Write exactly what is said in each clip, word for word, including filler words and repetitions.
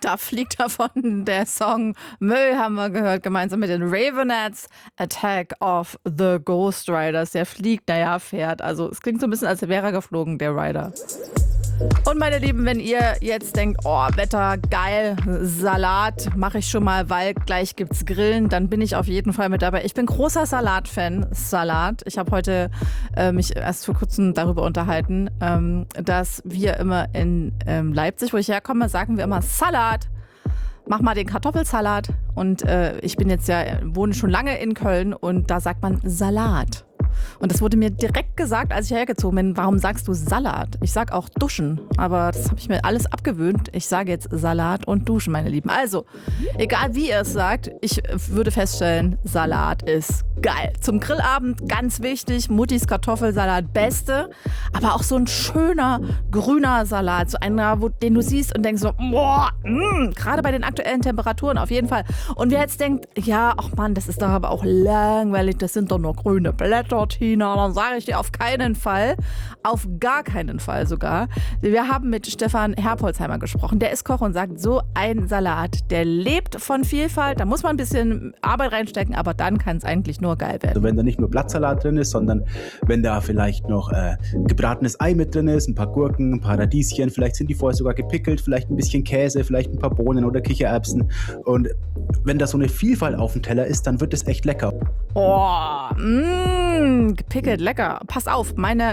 Da fliegt davon der Song Müll, haben wir gehört, gemeinsam mit den Ravenettes. Attack of the Ghost Riders. Der fliegt, naja, fährt. Also es klingt so ein bisschen, als wäre er geflogen, der Rider. Und meine Lieben, wenn ihr jetzt denkt, oh, Wetter, geil, Salat, mache ich schon mal, weil gleich gibt's Grillen, dann bin ich auf jeden Fall mit dabei. Ich bin großer Salat-Fan, Salat. Ich habe heute äh, mich erst vor kurzem darüber unterhalten, ähm, dass wir immer in ähm, Leipzig, wo ich herkomme, sagen wir immer Salat. Mach mal den Kartoffelsalat. Und äh, ich bin jetzt ja, wohne schon lange in Köln und da sagt man Salat. Und das wurde mir direkt gesagt, als ich hergezogen bin. Warum sagst du Salat? Ich sag auch Duschen, aber das habe ich mir alles abgewöhnt. Ich sage jetzt Salat und Duschen, meine Lieben. Also, egal wie ihr es sagt, ich würde feststellen, Salat ist geil. Zum Grillabend ganz wichtig, Muttis Kartoffelsalat, beste. Aber auch so ein schöner grüner Salat, so einer, wo, den du siehst und denkst so, boah, mh, gerade bei den aktuellen Temperaturen auf jeden Fall. Und wer jetzt denkt, ja, ach Mann, das ist doch aber auch langweilig, das sind doch nur grüne Blätter, Tina, dann sage ich dir auf keinen Fall, auf gar keinen Fall sogar. Wir haben mit Stefan Herpolzheimer gesprochen, der ist Koch und sagt, so ein Salat, der lebt von Vielfalt, da muss man ein bisschen Arbeit reinstecken, aber dann kann es eigentlich nur geil werden. Also wenn da nicht nur Blattsalat drin ist, sondern wenn da vielleicht noch äh, gebratenes Ei mit drin ist, ein paar Gurken, ein paar Radieschen, vielleicht sind die vorher sogar gepickelt, vielleicht ein bisschen Käse, vielleicht ein paar Bohnen oder Kichererbsen. Und wenn da so eine Vielfalt auf dem Teller ist, dann wird es echt lecker. Oh, mh, gepickelt, lecker. Pass auf, meine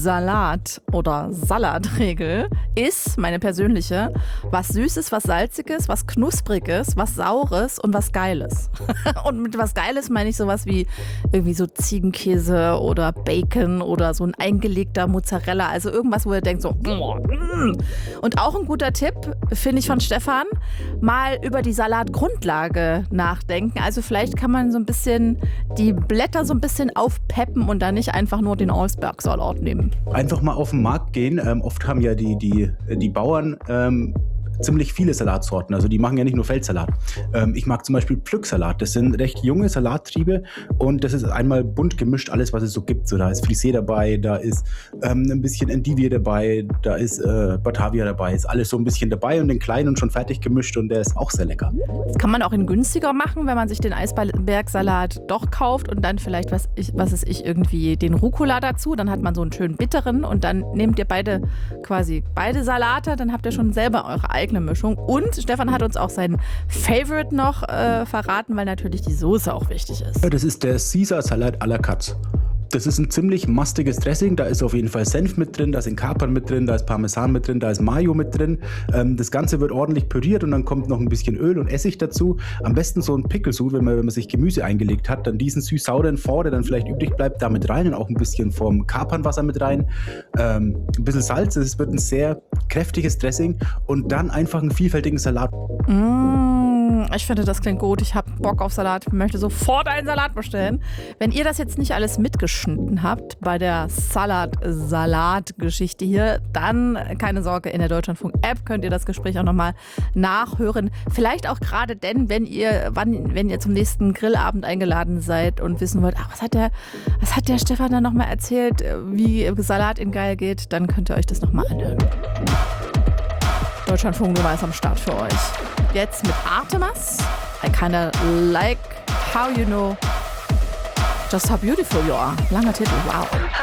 Salat- oder Salatregel ist, meine persönliche, was Süßes, was Salziges, was Knuspriges, was Saures und was Geiles. Und mit was Geiles meine ich sowas wie irgendwie so Ziegenkäse oder Bacon oder so ein eingelegter Mozzarella. Also irgendwas, wo ihr denkt so, oh, mm. Und auch ein guter Tipp, finde ich von Stefan, mal über die Salatgrundlage nachdenken. Also vielleicht kann man so ein bisschen die Blätter so ein bisschen aufpeppen und dann nicht einfach nur den Eisbergsalat nehmen. Einfach mal auf den Markt gehen. Ähm, oft haben ja die, die, die Bauern ähm, ziemlich viele Salatsorten. Also die machen ja nicht nur Feldsalat. Ähm, ich mag zum Beispiel Pflücksalat. Das sind recht junge Salattriebe und das ist einmal bunt gemischt, alles was es so gibt. So, da ist Frisee dabei, da ist ähm, ein bisschen Endivie dabei, da ist äh, Batavia dabei, ist alles so ein bisschen dabei und den kleinen und schon fertig gemischt und der ist auch sehr lecker. Das kann man auch in günstiger machen, wenn man sich den Eisbergsalat doch kauft und dann vielleicht, was, ich, was ist ich, irgendwie den Rucola dazu. Dann hat man so einen schönen bitteren und dann nehmt ihr beide quasi beide Salate, dann habt ihr schon selber eure eigene Mischung. Und Stefan hat uns auch seinen Favorite noch äh, verraten, weil natürlich die Soße auch wichtig ist. Ja, das ist der Caesar Salat à la Katz. Das ist ein ziemlich mastiges Dressing, da ist auf jeden Fall Senf mit drin, da sind Kapern mit drin, da ist Parmesan mit drin, da ist Mayo mit drin. Ähm, das Ganze wird ordentlich püriert und dann kommt noch ein bisschen Öl und Essig dazu. Am besten so ein Pickelsud, wenn man, wenn man sich Gemüse eingelegt hat, dann diesen süß-sauren Fond, der dann vielleicht übrig bleibt, da mit rein und auch ein bisschen vom Kapernwasser mit rein. Ähm, ein bisschen Salz, es wird ein sehr kräftiges Dressing und dann einfach einen vielfältigen Salat. Mmh, ich finde, das klingt gut. Ich habe Bock auf Salat, möchte sofort einen Salat bestellen. Wenn ihr das jetzt nicht alles mitgeschnitten habt bei der Salat-Salat-Geschichte hier, dann keine Sorge, in der Deutschlandfunk-App könnt ihr das Gespräch auch nochmal nachhören. Vielleicht auch gerade denn, wenn ihr, wann, wenn ihr zum nächsten Grillabend eingeladen seid und wissen wollt, ach, was hat der, was hat der Stefan dann nochmal erzählt, wie Salat in geil geht, dann könnt ihr euch das nochmal anhören. Deutschlandfunk Nummer ist am Start für euch. Jetzt mit Artemas. I kinda like how you know just how beautiful you are. Langer Titel, wow.